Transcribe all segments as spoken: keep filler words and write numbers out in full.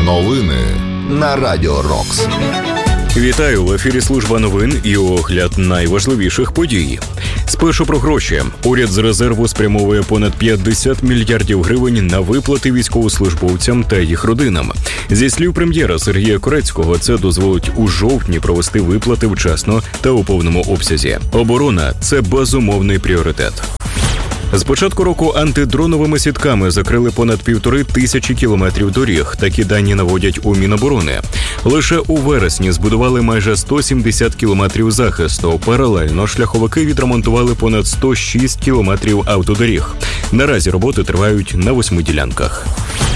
Новини на Радіо Рокс. Вітаю, в ефірі служба новин і огляд найважливіших подій. Спершу про гроші. Уряд з резерву спрямовує понад п'ятдесят мільярдів гривень на виплати військовослужбовцям та їх родинам. Зі слів прем'єра Сергія Корецького, це дозволить у жовтні провести виплати вчасно та у повному обсязі. Оборона – це безумовний пріоритет. З початку року антидроновими сітками закрили понад півтори тисячі кілометрів доріг. Такі дані наводять у Міноборони. Лише у вересні збудували майже сто сімдесят кілометрів захисту. Паралельно шляховики відремонтували понад сто шість кілометрів автодоріг. Наразі роботи тривають на восьми ділянках.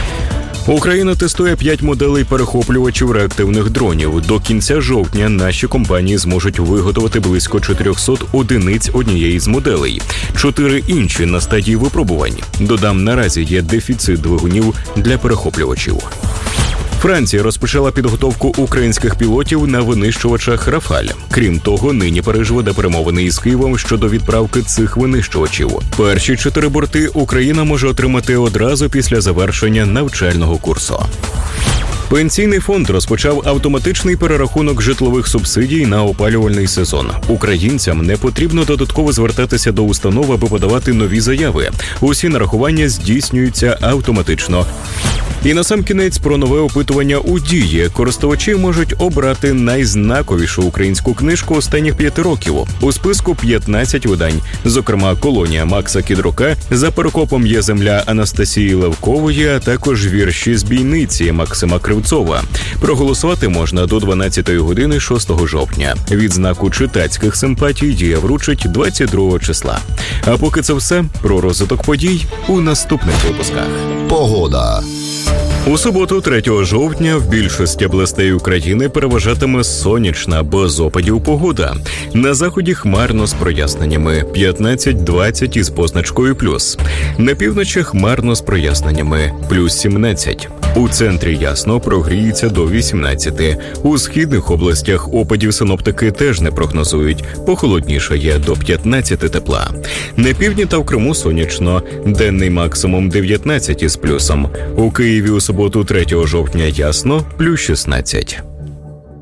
Україна тестує п'ять моделей перехоплювачів реактивних дронів. До кінця жовтня наші компанії зможуть виготовити близько чотириста одиниць однієї з моделей. Чотири інші на стадії випробувань. Додам, наразі є дефіцит двигунів для перехоплювачів. Франція розпочала підготовку українських пілотів на винищувачах «Рафаль». Крім того, нині Париж веде перемовини із Києвом щодо відправки цих винищувачів. Перші чотири борти Україна може отримати одразу після завершення навчального курсу. Пенсійний фонд розпочав автоматичний перерахунок житлових субсидій на опалювальний сезон. Українцям не потрібно додатково звертатися до установ, аби подавати нові заяви. Усі нарахування здійснюються автоматично. І насамкінець про нове опитування у «Дії». Користувачі можуть обрати найзнаковішу українську книжку останніх п'яти років. У списку п'ятнадцять видань, зокрема «Колонія» Макса Кідрука, «За перекопом є земля» Анастасії Левкової, а також вірші з бійниці Максима Кривцова. Проголосувати можна до дванадцятої години шостого жовтня. Відзнаку читацьких симпатій «Дія» вручить двадцять другого числа. А поки це все, про розвиток подій у наступних випусках. Погода. У суботу, третього жовтня, в більшості областей України переважатиме сонячна, без опадів погода. На заході хмарно з проясненнями – п'ятнадцять двадцять із позначкою плюс. На півночі хмарно з проясненнями – плюс сімнадцять. У центрі ясно, прогріється до вісімнадцяти. У східних областях опадів синоптики теж не прогнозують. Похолоднішає до п'ятнадцяти тепла. На півдні та в Криму сонячно. Денний максимум дев'ятнадцять із плюсом. У Києві у суботу, третього жовтня, ясно, плюс шістнадцять.